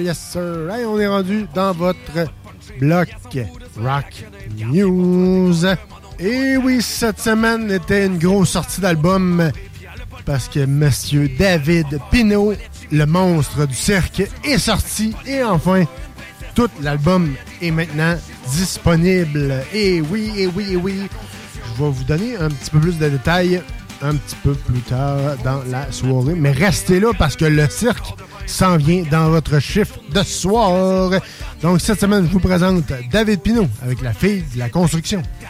Yes, sir. Hey, on est rendu dans votre bloc Rock News. Et oui, cette semaine était une grosse sortie d'album parce que Monsieur David Pinault, le monstre du cirque, est sorti. Et enfin, tout l'album est maintenant disponible. Et oui, je vais vous donner un petit peu plus de détails un petit peu plus tard dans la soirée. Mais restez là parce que le cirque s'en vient dans votre chiffre de soir. Donc, cette semaine, je vous présente David Pinault avec La fille de la construction.